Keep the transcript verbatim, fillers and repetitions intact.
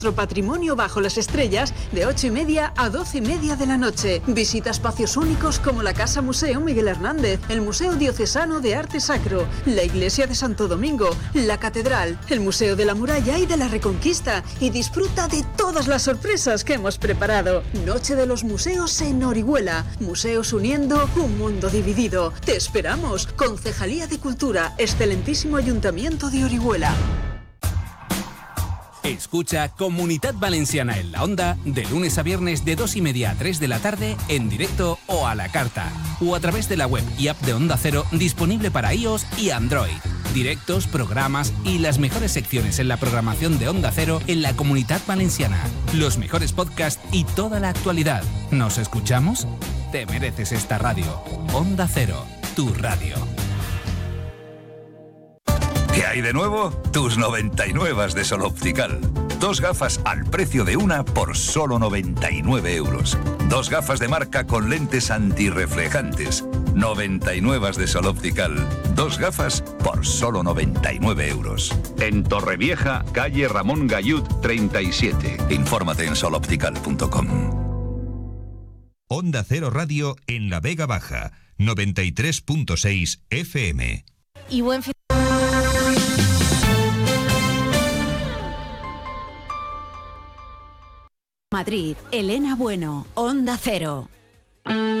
Nuestro patrimonio bajo las estrellas de ocho y media a doce y media de la noche. Visita espacios únicos como la Casa Museo Miguel Hernández, el Museo Diocesano de Arte Sacro, la Iglesia de Santo Domingo, la Catedral, el Museo de la Muralla y de la Reconquista, y disfruta de todas las sorpresas que hemos preparado. Noche de los Museos en Orihuela. Museos uniendo un mundo dividido. Te esperamos. Concejalía de Cultura, excelentísimo Ayuntamiento de Orihuela. Escucha Comunitat Valenciana en la Onda de lunes a viernes de dos y media a tres de la tarde en directo o a la carta, o a través de la web y app de Onda Cero disponible para iOS y Android. Directos, programas y las mejores secciones en la programación de Onda Cero en la Comunitat Valenciana. Los mejores podcasts y toda la actualidad. ¿Nos escuchamos? Te mereces esta radio. Onda Cero, tu radio. ¿Qué hay de nuevo? Tus noventa y nueve de Sol Optical. Dos gafas al precio de una por solo noventa y nueve euros. Dos gafas de marca con lentes antirreflejantes. noventa y nueve de Sol Optical. Dos gafas por solo noventa y nueve euros. En Torrevieja, calle Ramón Gayud treinta y siete. Infórmate en sol optical punto com. Onda Cero Radio en La Vega Baja, noventa y tres punto seis F M. Y buen fin. Madrid, Elena Bueno, Onda Cero.